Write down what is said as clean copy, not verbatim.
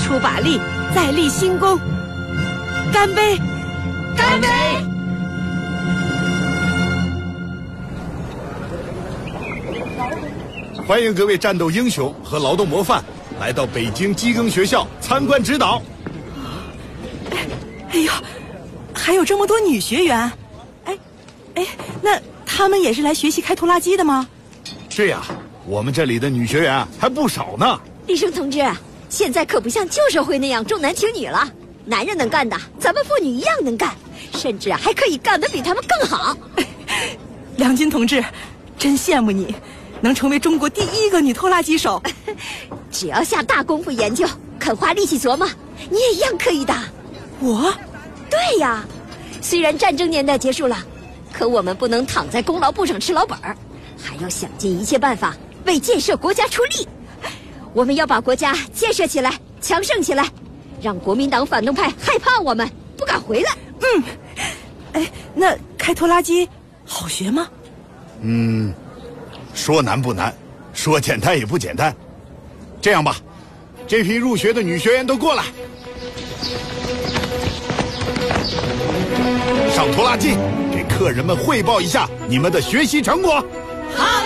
出把力，再立新功。干杯！ 干杯！ 欢迎各位战斗英雄和劳动模范来到北京机耕学校参观指导。 哎呦，还有这么多女学员！那他们也是来学习开拖拉机的吗？ 是呀，我们这里的女学员还不少呢。 医生同志，现在可不像旧社会那样重男轻女了，男人能干的，咱们妇女一样能干，甚至还可以干得比他们更好。 梁军同志，真羡慕你，能成为中国第1个女拖拉机手。 只要下大功夫研究，肯花力气琢磨，你也一样可以的。 我？ 对呀，虽然战争年代结束了，可我们不能躺在功劳簿上吃老本儿，还要想尽一切办法为建设国家出力。我们要把国家建设起来，强盛起来，让国民党反动派害怕我们，不敢回来。 那开拖拉机好学吗？ 说难不难，说简单也不简单。这样吧，这批入学的女学员都过来，上拖拉机，给客人们汇报一下你们的学习成果。 好。